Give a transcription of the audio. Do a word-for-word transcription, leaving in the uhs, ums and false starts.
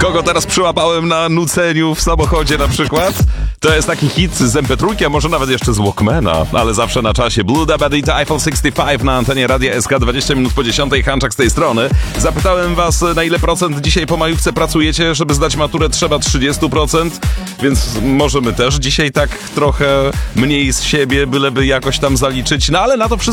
Kogo teraz przyłapałem na nuceniu w samochodzie na przykład? To jest taki hit z em pe trzy, a może nawet jeszcze z Walkmana, ale zawsze na czasie. Blue Dabadi to Eiffel sześćdziesiąt pięć na antenie Radia S K, dwadzieścia minut po dziesiątej, Hanczak z tej strony. Zapytałem was, na ile procent dzisiaj po majówce pracujecie, żeby zdać maturę trzeba trzydzieści procent, więc może my też dzisiaj tak trochę mniej z siebie, byleby jakoś tam zaliczyć, no ale na to wszystko